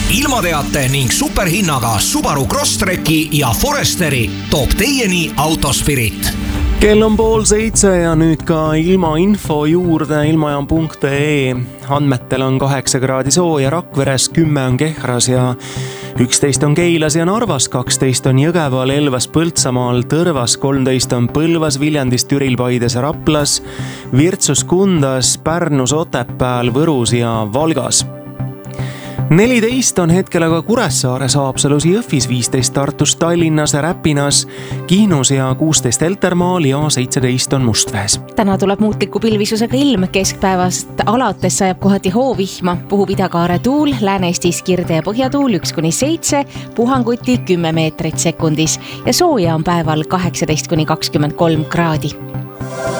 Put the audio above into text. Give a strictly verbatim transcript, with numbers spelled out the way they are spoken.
ilmateate ning superhinnaga Subaru Crosstreki ja Foresteri toob teieni Autospirit. Kell on pool seitse ja nüüd ka ilmainfo juurde ilmajaam punkt ee. Andmetel on kaheksa kraadi sooja Rakveres, kümme on Kehras ja üksteist on Keilas ja Narvas, kaksteist on Jõgeval, Elvas, Põltsamaal, Tõrvas, kolmteist on Põlvas, Viljandis, Türil, Paides ja Raplas, Virtsus, Kundas, Pärnus, Otepääl, Võrus ja Valgas. neliteist on hetkel aga Kuressaares, Haapsalus, Jõhvis, viisteist Tartus, Tallinnas, Räpinas, Kihnus ja kuusteist Heltermaal ja seitseteist on Mustvees. Täna tuleb muutliku pilvisusega ilm, keskpäevast alates sajab kohati hoovihma, puhub idakaare tuul, Lääne-Eestis kirde ja põhjatuul üks kuni seitse, puhanguti kümme meetrit sekundis ja sooja on päeval kaheksateist kuni kakskümmend kolm kraadi.